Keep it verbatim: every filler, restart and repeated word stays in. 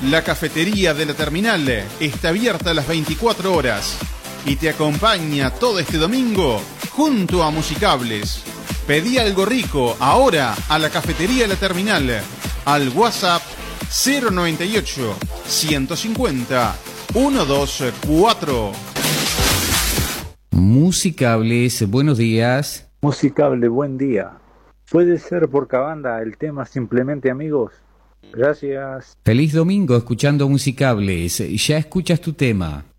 La cafetería de la terminal está abierta a las veinticuatro horas y te acompaña todo este domingo junto a Musicables. Pedí algo rico ahora a la cafetería de la terminal al WhatsApp cero noventa y ocho, ciento cincuenta, ciento veinticuatro. Musicables, buenos días. Musicable, buen día. ¿Puede ser por Cabanda el tema Simplemente Amigos? Gracias. Feliz domingo escuchando Musicables. Ya escuchas tu tema.